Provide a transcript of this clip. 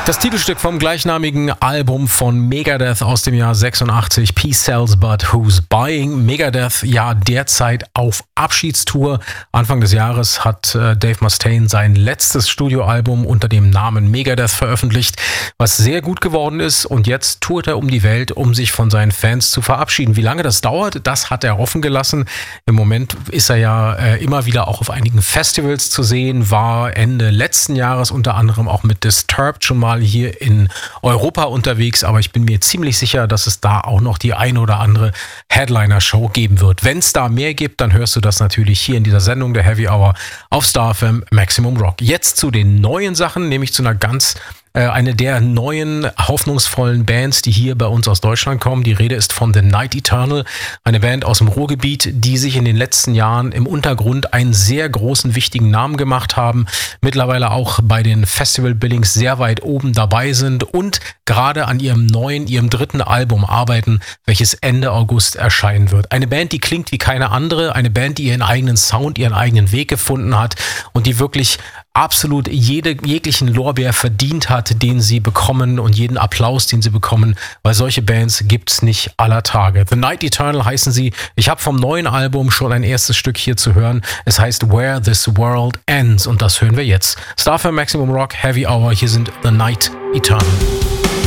Das Titelstück vom gleichnamigen Album von Megadeth aus dem Jahr 86, Peace Sells But Who's Buying? Megadeth ja derzeit auf Abschiedstour. Anfang des Jahres hat Dave Mustaine sein letztes Studioalbum unter dem Namen Megadeth veröffentlicht, was sehr gut geworden ist, und jetzt tourt er um die Welt, um sich von seinen Fans zu verabschieden. Wie lange das dauert, das hat er offen gelassen. Im Moment ist er ja immer wieder auch auf einigen Festivals zu sehen, war Ende letzten Jahres unter anderem auch mit Disturbed schon mal hier in Europa unterwegs, aber ich bin mir ziemlich sicher, dass es da auch noch die eine oder andere Headliner-Show geben wird. Wenn es da mehr gibt, dann hörst du das natürlich hier in dieser Sendung der Heavy Hour auf Star FM Maximum Rock. Jetzt zu den neuen Sachen, nämlich zu eine der neuen hoffnungsvollen Bands, die hier bei uns aus Deutschland kommen. Die Rede ist von The Night Eternal, eine Band aus dem Ruhrgebiet, die sich in den letzten Jahren im Untergrund einen sehr großen, wichtigen Namen gemacht haben, mittlerweile auch bei den Festival-Billings sehr weit oben dabei sind und gerade an ihrem dritten Album arbeiten, welches Ende August erscheinen wird. Eine Band, die klingt wie keine andere, eine Band, die ihren eigenen Sound, ihren eigenen Weg gefunden hat und die wirklich absolut jeglichen Lorbeer verdient hat, den sie bekommen, und jeden Applaus, den sie bekommen, weil solche Bands gibt's nicht aller Tage. The Night Eternal heißen sie. Ich habe vom neuen Album schon ein erstes Stück hier zu hören. Es heißt Where This World Ends, und das hören wir jetzt. Star FM Maximum Rock Heavy Hour, hier sind The Night Eternal.